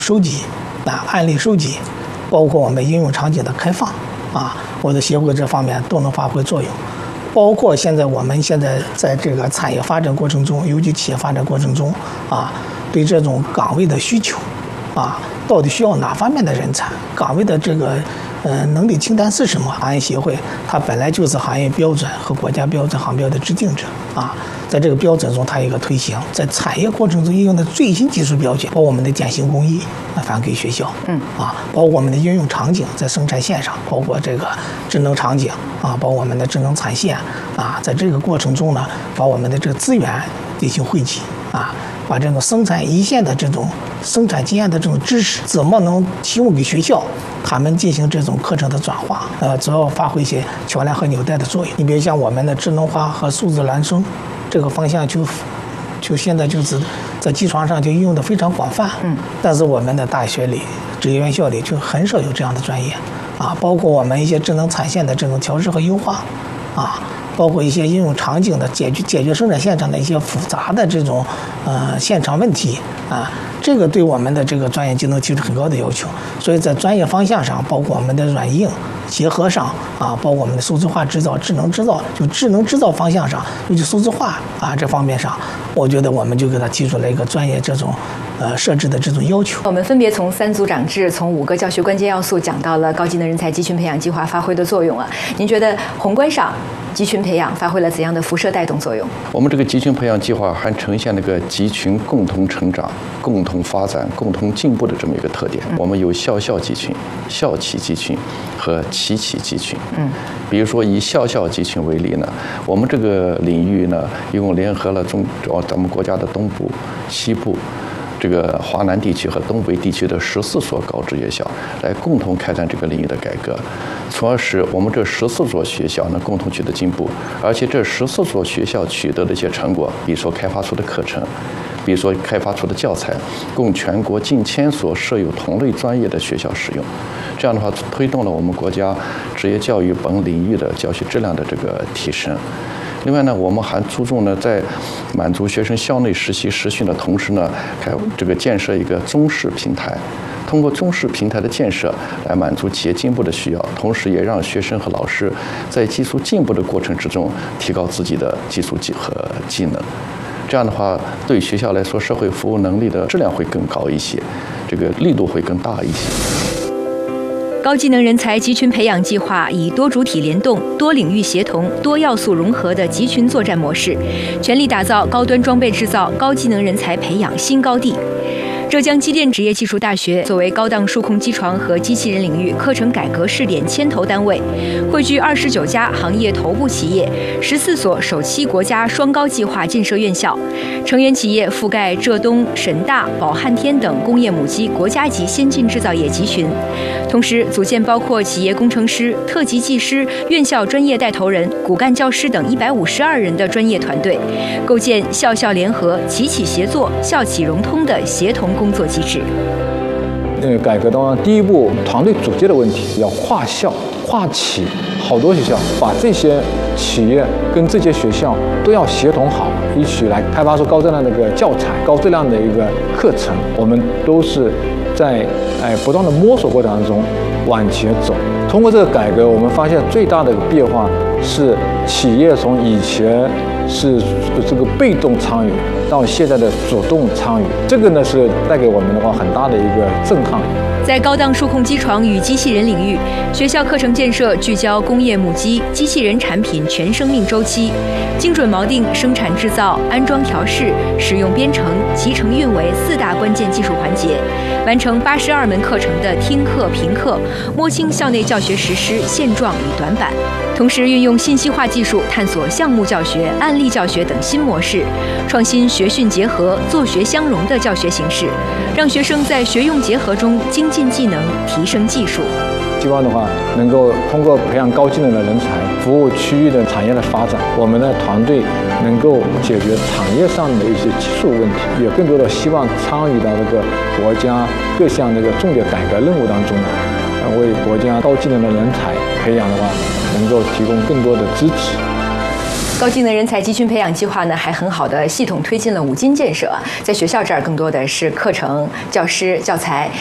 收集案例收集，包括我们应用场景的开放我的协会这方面都能发挥作用。包括我们现在在这个产业发展过程中，尤其企业发展过程中对这种岗位的需求到底需要哪方面的人才，岗位的这个能力清单是什么？行业协会它本来就是行业标准和国家标准、行标的制定者在这个标准中它有一个推行，在产业过程中应用的最新技术标准，包括我们的典型工艺反给学校，包括我们的应用场景在生产线上，包括这个智能场景包括我们的智能产线在这个过程中呢，把我们的这个资源进行汇集把这种生产一线的这种生产经验的这种知识，怎么能提供给学校，他们进行这种课程的转化，主要发挥一些桥梁和纽带的作用。你比如像我们的智能化和数字孪生这个方向就现在就是在机床上就应用的非常广泛，但是我们的大学里、职业院校里就很少有这样的专业包括我们一些智能产线的这种调试和优化包括一些应用场景的解决生产现场的一些复杂的这种现场问题这个对我们的这个专业技能提出很高的要求。所以在专业方向上，包括我们的软硬结合上包括我们的数字化制造、智能制造，就智能制造方向上，尤其数字化这方面上，我觉得我们就给它提出了一个专业这种设置的这种要求。 我们分别从3组长制、从5个教学关键要素讲到了高技能人才集群培养计划发挥的作用您觉得宏观上集群培养发挥了怎样的辐射带动作用？ 我们这个集群培养计划还呈现了个集群共同成长、共同发展、共同进步的这么一个特点。我们有校集群、校企集群和企集群。比如说以校集群为例呢，我们这个领域呢，一共联合了咱们国家的东部、西部。这个华南地区和东北地区的14所高职业校来共同开展这个领域的改革，从而使我们这14所学校呢共同取得进步，而且这14所学校取得的一些成果，比如说开发出的课程，比如说开发出的教材，供全国近1000所设有同类专业的学校使用。这样的话，推动了我们国家职业教育本领域的教学质量的这个提升。另外呢，我们还注重呢，在满足学生校内实习实训的同时呢，建设一个中式平台，通过中式平台的建设来满足企业进步的需要，同时也让学生和老师在技术进步的过程之中提高自己的技术和技能。这样的话，对学校来说，社会服务能力的质量会更高一些，这个力度会更大一些。 高技能人才集群培养计划以多主体联动、多领域协同、多要素融合的集群作战模式，全力打造高端装备制造、高技能人才培养新高地。浙江机电职业技术大学作为高档数控机床和机器人领域课程改革试点牵头单位，汇聚29家行业头部企业、14所首期国家双高计划建设院校，成员企业覆盖浙东、沈大、宝汉天等工业母机国家级先进制造业集群，同时组建包括企业工程师、特级技师、院校专业带头人、骨干教师等152人的专业团队，构建校联合、企协作、校企融通的协同工作机制。 改革当中第一步，团队组建的问题要跨校、跨企，好多学校把这些企业跟这些学校都要协同好，一起来开发出高质量的一个教材、高质量的一个课程。我们都是在不断的摸索过程当中往前走。通过这个改革，我们发现最大的变化是企业从以前是这个被动参与到现在的主动参与，这个呢是带给我们的话很大的一个震撼。 在高档数控机床与机器人领域，学校课程建设聚焦工业母机、机器人产品全生命周期，精准锚定生产制造、安装调试、使用编程、集成运维4大关键技术环节，完成82门课程的听课评课，摸清校内教学实施现状与短板。同时运用信息化技术探索项目教学、案例教学等新模式，创新学训结合、做学相融的教学形式，让学生在学用结合中精进技能、提升技术。 希望的话，能够通过培养高技能的人才，服务区域的产业的发展。我们的团队能够解决产业上的一些技术问题，也更多的希望参与到这个国家各项这个重点改革任务当中来，为国家高技能的人才培养的话，能够提供更多的支持。 高技能人才集群培养计划呢，还很好的系统推进了5金建设，在学校这儿更多的是课程、教师、教材。